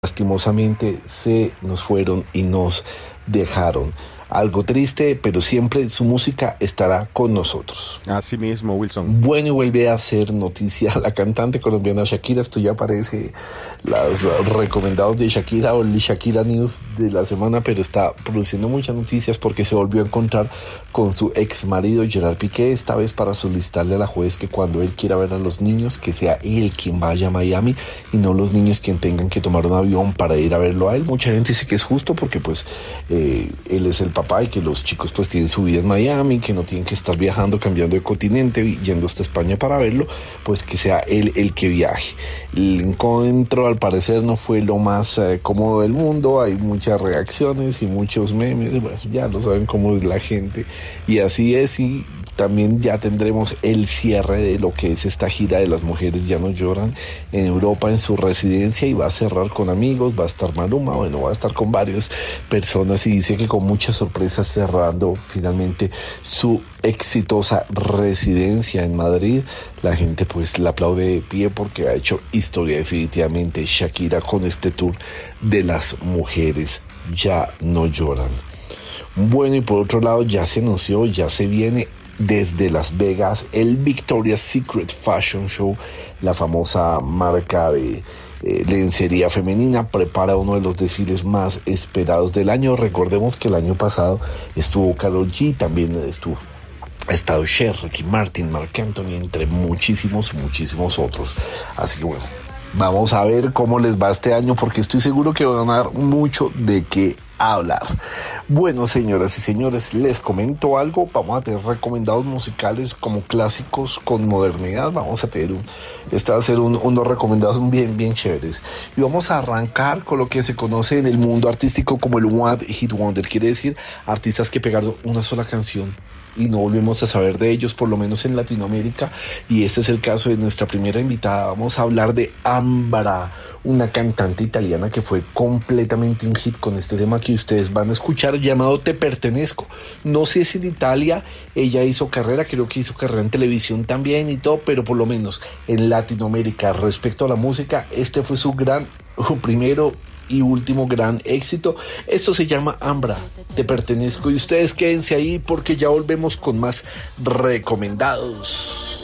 lastimosamente se nos fueron y nos dejaron. Algo triste, pero siempre su música estará con nosotros. Así mismo, Wilson. Bueno, y vuelve a hacer noticia la cantante colombiana Shakira. Esto ya aparece los recomendados de Shakira o el Shakira News de la semana, pero está produciendo muchas noticias porque se volvió a encontrar con su ex marido Gerard Piqué, esta vez para solicitarle a la juez que cuando él quiera ver a los niños, que sea él quien vaya a Miami y no los niños quien tengan que tomar un avión para ir a verlo a él. Mucha gente dice que es justo porque pues él es el papá y que los chicos pues tienen su vida en Miami, que no tienen que estar viajando, cambiando de continente y yendo hasta España para verlo, pues que sea él el que viaje. El encuentro al parecer no fue lo más cómodo del mundo, hay muchas reacciones y muchos memes, bueno, ya lo saben cómo es la gente y así es. Y también ya tendremos el cierre de lo que es esta gira de Las Mujeres Ya No Lloran en Europa, en su residencia, y va a cerrar con amigos. Va a estar Maluma, bueno, va a estar con varias personas y dice que con muchas sorpresas cerrando finalmente su exitosa residencia en Madrid. La gente pues la aplaude de pie porque ha hecho historia definitivamente Shakira con este tour de Las Mujeres Ya No Lloran. Bueno, y por otro lado ya se anunció, ya se viene desde Las Vegas el Victoria's Secret Fashion Show. La famosa marca de lencería femenina prepara uno de los desfiles más esperados del año. Recordemos que el año pasado estuvo Karol G, también ha estado Cher, Ricky Martin, Marc Anthony, entre muchísimos otros. Así que bueno, vamos a ver cómo les va este año porque estoy seguro que van a dar mucho de qué hablar. Bueno, señoras y señores, les comento algo. Vamos a tener recomendados musicales como clásicos con modernidad. Vamos a tener este va a ser unos recomendados bien chéveres. Y vamos a arrancar con lo que se conoce en el mundo artístico como el One Hit Wonder. Quiere decir artistas que pegaron una sola canción y no volvemos a saber de ellos, por lo menos en Latinoamérica. Y este es el caso de nuestra primera invitada. Vamos a hablar de Ambra, una cantante italiana que fue completamente un hit con este tema que ustedes van a escuchar llamado Te Pertenezco. No sé si en Italia ella hizo carrera, creo que hizo carrera en televisión también y todo, pero por lo menos en Latinoamérica respecto a la música, este fue su primero y último gran éxito. Esto se llama Ambra, Te Pertenezco, y ustedes quédense ahí porque ya volvemos con más recomendados.